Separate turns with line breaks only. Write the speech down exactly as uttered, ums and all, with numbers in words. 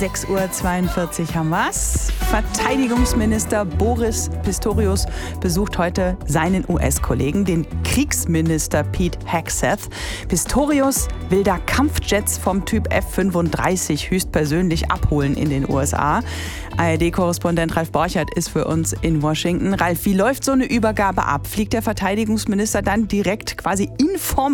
sechs Uhr zweiundvierzig haben wir's. Verteidigungsminister Boris Pistorius besucht heute seinen U S-Kollegen, den Kriegsminister Pete Hegseth. Pistorius will da Kampfjets vom Typ F fünfunddreißig höchstpersönlich abholen in den U S A. A R D-Korrespondent Ralf Borchert ist für uns in Washington. Ralf, wie läuft so eine Übergabe ab? Fliegt der Verteidigungsminister dann direkt quasi in Form